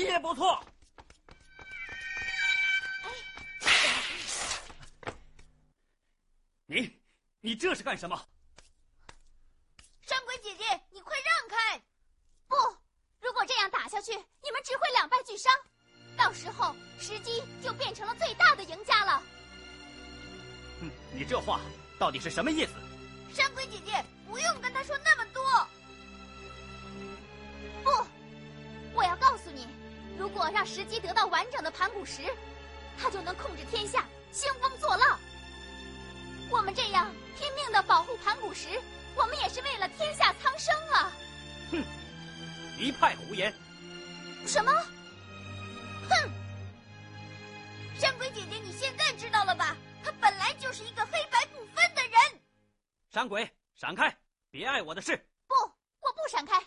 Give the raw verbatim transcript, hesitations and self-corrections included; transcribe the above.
也不错。你，你这是干什么？ 山鬼姐姐，你快让开！ 不，如果这样打下去，你们只会两败俱伤，到时候石矶就变成了最大的赢家了。 嗯，你这话到底是什么意思？ 山鬼姐姐，不用跟他说那么多。 不，我要告诉你，如果让石矶得到完整的盘古石，他就能控制天下，兴风作浪。我们这样拼命的保护盘古石，我们也是为了天下苍生啊！ 哼，一派胡言！ 什么？ 哼！山鬼姐姐，你现在知道了吧？他本来就是一个黑白不分的人。 山鬼，闪开！别碍我的事。 不，我不闪开。